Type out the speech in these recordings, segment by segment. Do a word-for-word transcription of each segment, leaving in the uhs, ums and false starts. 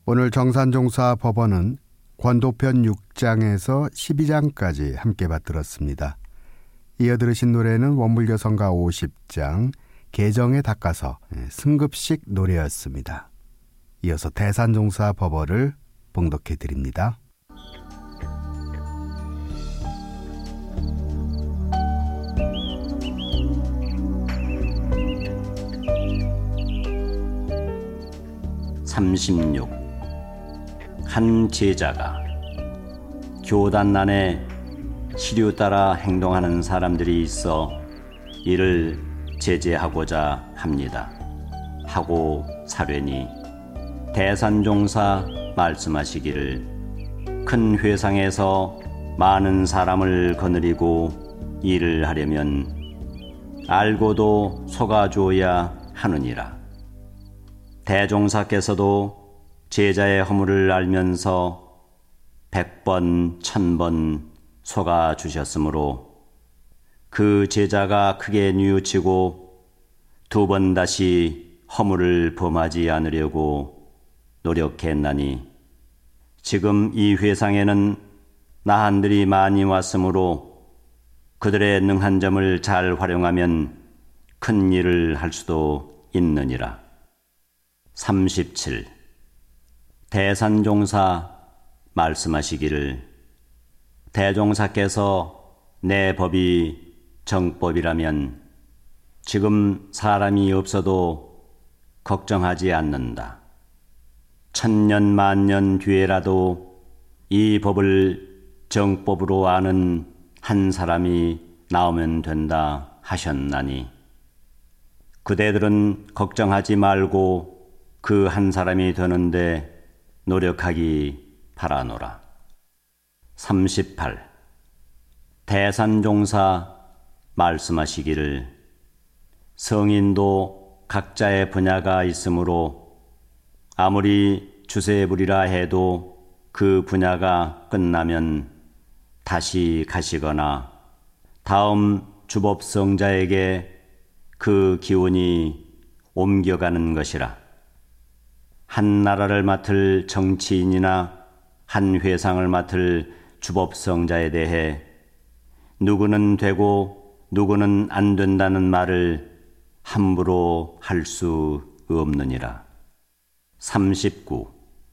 오늘 정산종사 법원은 권도편 육 장에서 십이 장까지 함께 받들었습니다. 이어 들으신 노래는 원불교성가 오십 장 개정에 닦아서 승급식 노래였습니다. 이어서 대산종사 법어를 봉독해 드립니다. 삼십육. 한 제자가 교단 안에 시류 따라 행동하는 사람들이 있어 이를 제재하고자 합니다. 하고 사례니 대산종사 말씀하시기를 큰 회상에서 많은 사람을 거느리고 일을 하려면 알고도 속아주어야 하느니라. 대종사께서도 제자의 허물을 알면서 백번, 천번 속아주셨으므로 그 제자가 크게 뉘우치고 두 번 다시 허물을 범하지 않으려고 노력했나니 지금 이 회상에는 나한들이 많이 왔으므로 그들의 능한 점을 잘 활용하면 큰 일을 할 수도 있느니라. 삼십칠. 대산종사 말씀하시기를 대종사께서 내 법이 정법이라면 지금 사람이 없어도 걱정하지 않는다. 천년 만년 뒤에라도 이 법을 정법으로 아는 한 사람이 나오면 된다 하셨나니 그대들은 걱정하지 말고 그 한 사람이 되는데 노력하기 바라노라. 삼십팔. 대산종사 말씀하시기를 성인도 각자의 분야가 있으므로 아무리 주세부리라 해도 그 분야가 끝나면 다시 가시거나 다음 주법성자에게 그 기운이 옮겨가는 것이라. 한 나라를 맡을 정치인이나 한 회상을 맡을 주법성자에 대해 누구는 되고 누구는 안 된다는 말을 함부로 할 수 없느니라. 삼십구.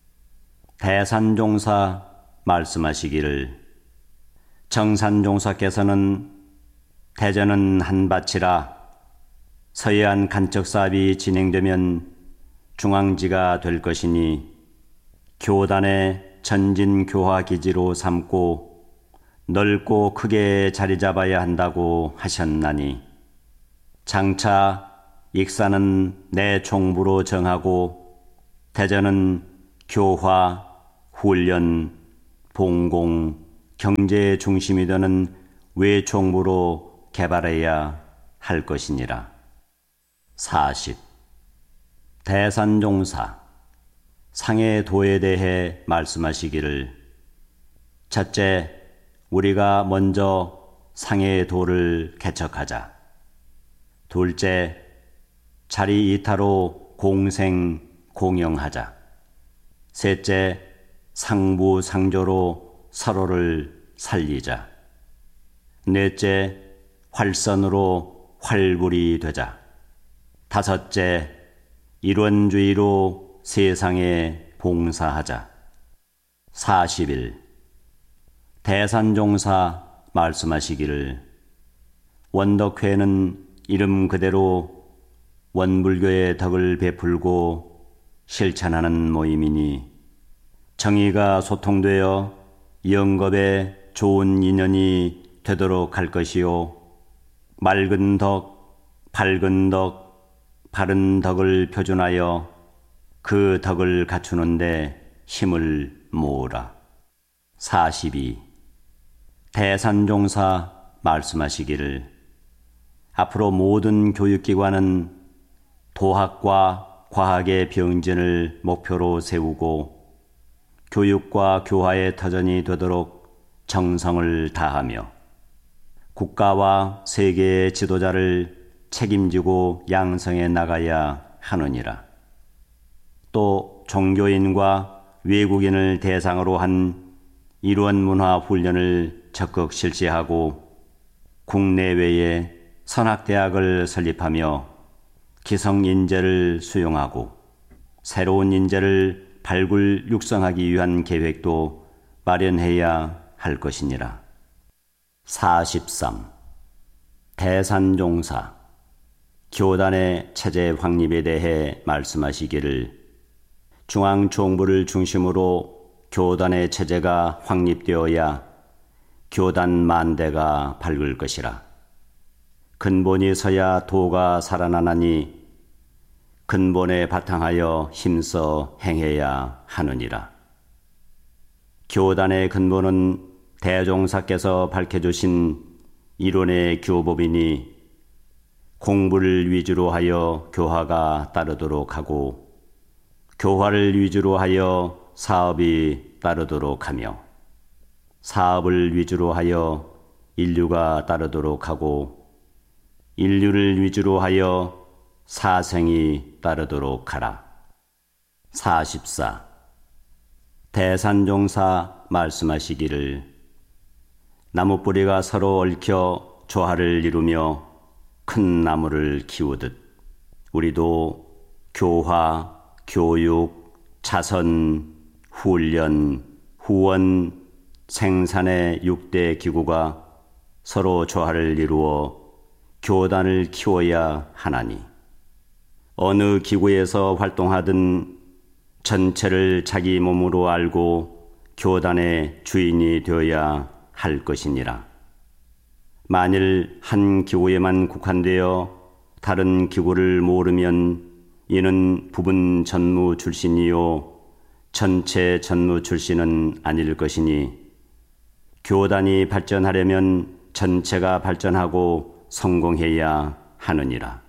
대산종사 말씀하시기를 정산종사께서는 대전은 한밭이라 서해안 간척사업이 진행되면 중앙지가 될 것이니 교단의 전진교화기지로 삼고 넓고 크게 자리 잡아야 한다고 하셨나니 장차 익사는 내 총부로 정하고 대전은 교화, 훈련, 봉공, 경제의 중심이 되는 외총부로 개발해야 할 것이니라. 사십. 대산종사 상해도에 대해 말씀하시기를 첫째, 우리가 먼저 상해도를 개척하자. 둘째, 자리 이타로 공생 공영하자. 셋째, 상부상조로 서로를 살리자. 넷째, 활선으로 활불이 되자. 다섯째, 일원주의로 세상에 봉사하자. 사십 일. 대산종사 말씀하시기를 원덕회는 이름 그대로 원불교의 덕을 베풀고 실천하는 모임이니 정의가 소통되어 영겁에 좋은 인연이 되도록 할 것이요 맑은 덕, 밝은 덕, 바른 덕을 표준하여 그 덕을 갖추는데 힘을 모으라. 사십이. 대산종사 말씀하시기를 앞으로 모든 교육기관은 도학과 과학의 병진을 목표로 세우고 교육과 교화의 터전이 되도록 정성을 다하며 국가와 세계의 지도자를 책임지고 양성해 나가야 하느니라. 또 종교인과 외국인을 대상으로 한 이론 문화 훈련을 적극 실시하고 국내외에 선학대학을 설립하며 기성 인재를 수용하고 새로운 인재를 발굴 육성하기 위한 계획도 마련해야 할 것이니라. 사십삼. 대산종사 교단의 체제 확립에 대해 말씀하시기를 중앙총부를 중심으로 교단의 체제가 확립되어야 교단 만대가 밝을 것이라. 근본이 서야 도가 살아나나니 근본에 바탕하여 힘써 행해야 하느니라. 교단의 근본은 대종사께서 밝혀주신 이론의 교법이니 공부를 위주로 하여 교화가 따르도록 하고 교화를 위주로 하여 사업이 따르도록 하며 사업을 위주로 하여 인류가 따르도록 하고 인류를 위주로 하여 사생이 따르도록 하라. 사십사. 대산종사 말씀하시기를 나무뿌리가 서로 얽혀 조화를 이루며 큰 나무를 키우듯 우리도 교화, 교육, 자선, 훈련, 후원, 생산의 육대 기구가 서로 조화를 이루어 교단을 키워야 하나니 어느 기구에서 활동하든 전체를 자기 몸으로 알고 교단의 주인이 되어야 할 것이니라. 만일 한 기구에만 국한되어 다른 기구를 모르면 이는 부분 전무 출신이요 전체 전무 출신은 아닐 것이니 교단이 발전하려면 전체가 발전하고 성공해야 하느니라.